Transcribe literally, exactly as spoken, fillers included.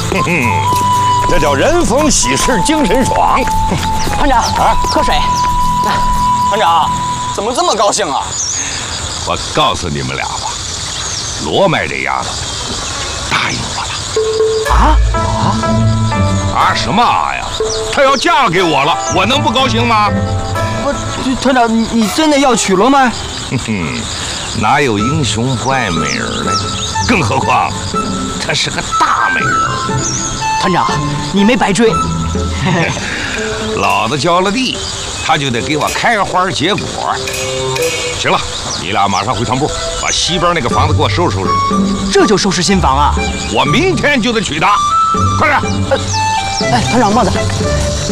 哼哼，这叫人逢喜事精神爽。 团长啊，喝水。来，团长，怎么这么高兴啊？ 我告诉你们俩吧，罗麦这丫头答应我了。 啊啊啊什么啊呀？她要嫁给我了，我能不高兴吗？ 不，团长，你你真的要娶罗麦？ 哼哼，哪有英雄不爱美人的？更何况，她是个大美人。 团长，你没白追。 老子浇了地，她就得给我开花结果。行了，你俩马上回堂部，把西边那个房子给我收拾收拾。 这就收拾新房啊？ 我明天就得娶她，快点！ 哎，团长帽子。